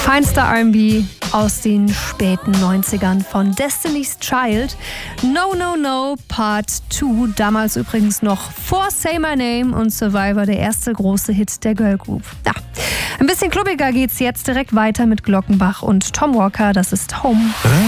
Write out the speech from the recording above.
Feinster R&B aus den späten 90ern von Destiny's Child. No, No, No Part 2. Damals übrigens noch vor Say My Name und Survivor, der erste große Hit der Girl Group. Ja, ein bisschen klubbiger geht's jetzt direkt weiter mit Glockenbach und Tom Walker. Das ist Home.